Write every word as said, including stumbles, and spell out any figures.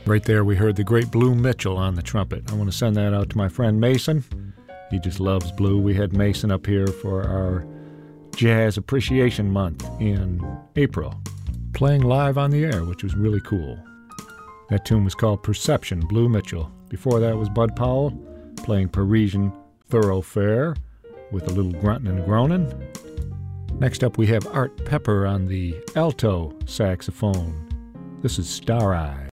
Right there we heard the great Blue Mitchell on the trumpet. I want to send that out to my friend Mason. He just loves blue. We had Mason up here for our Jazz Appreciation Month in April, playing live on the air, which was really cool. That tune was called Perception, Blue Mitchell. Before that was Bud Powell playing Parisian Thoroughfare with a little grunting and groaning. Next up we have Art Pepper on the alto saxophone. This is Star Eye.